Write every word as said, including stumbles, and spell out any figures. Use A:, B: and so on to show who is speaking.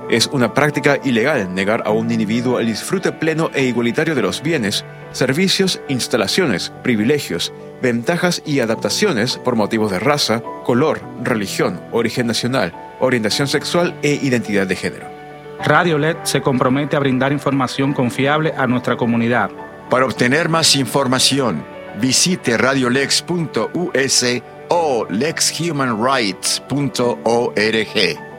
A: Es una práctica ilegal negar a un individuo el disfrute pleno e igualitario de los bienes, servicios, instalaciones, privilegios, ventajas y adaptaciones por motivos de raza, color, religión, origen nacional, orientación sexual e identidad de género.
B: Radio L E D se compromete a brindar información confiable a nuestra comunidad.
C: Para obtener más información, visite radiolex punto u s o lex human rights punto org.